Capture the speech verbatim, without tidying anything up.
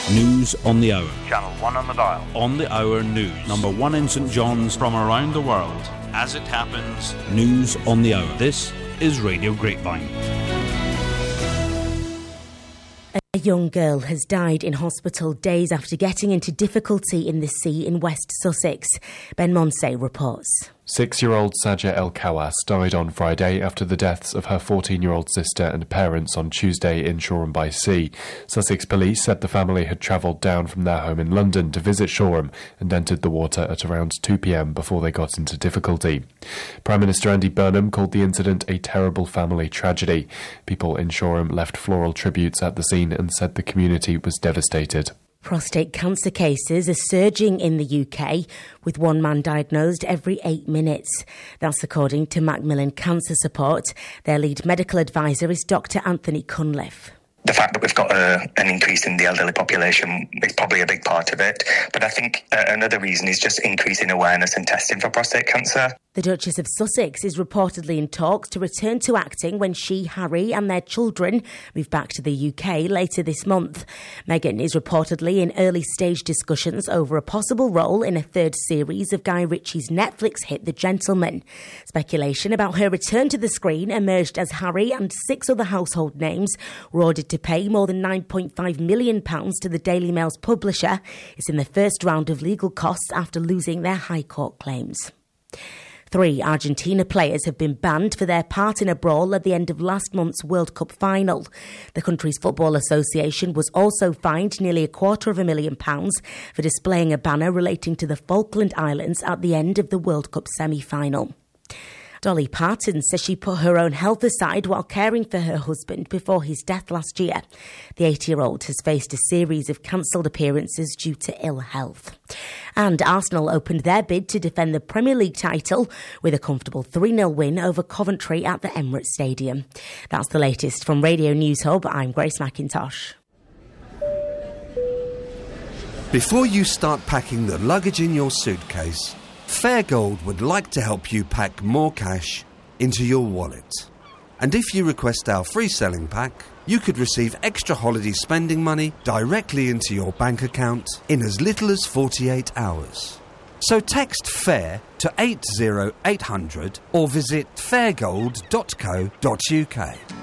News on the Hour. Channel one on the dial. On the Hour News. Number one in St John's. From around the world. As it happens. News on the Hour. This is Radio Grapevine. A young girl has died in hospital days after getting into difficulty in the sea in West Sussex. Ben Monsey reports. Six-year-old Saja El Kawas died on Friday after the deaths of her fourteen-year-old sister and parents on Tuesday in Shoreham-by-Sea. Sussex police said the family had travelled down from their home in London to visit Shoreham and entered the water at around two p.m. before they got into difficulty. Prime Minister Andy Burnham called the incident a terrible family tragedy. People in Shoreham left floral tributes at the scene and said the community was devastated. Prostate cancer cases are surging in the U K, with one man diagnosed every eight minutes. That's according to Macmillan Cancer Support. Their lead medical advisor is Doctor Anthony Cunliffe. The fact that we've got a, an increase in the elderly population is probably a big part of it. But I think uh, another reason is just increasing awareness and testing for prostate cancer. The Duchess of Sussex is reportedly in talks to return to acting when she, Harry and their children move back to the U K later this month. Meghan is reportedly in early-stage discussions over a possible role in a third series of Guy Ritchie's Netflix hit The Gentleman. Speculation about her return to the screen emerged as Harry and six other household names were ordered to pay more than nine point five million pounds to the Daily Mail's publisher. It's in the first round of legal costs after losing their High Court claims. Three Argentina players have been banned for their part in a brawl at the end of last month's World Cup final. The country's Football Association was also fined nearly a quarter of a million pounds for displaying a banner relating to the Falkland Islands at the end of the World Cup semi-final. Dolly Parton says she put her own health aside while caring for her husband before his death last year. The eighty-year-old has faced a series of cancelled appearances due to ill health. And Arsenal opened their bid to defend the Premier League title with a comfortable three nil win over Coventry at the Emirates Stadium. That's the latest from Radio News Hub. I'm Grace McIntosh. Before you start packing the luggage in your suitcase, Fairgold would like to help you pack more cash into your wallet. And if you request our free selling pack, you could receive extra holiday spending money directly into your bank account in as little as forty-eight hours. So text FAIR to eight zero eight hundred or visit fairgold dot co dot uk.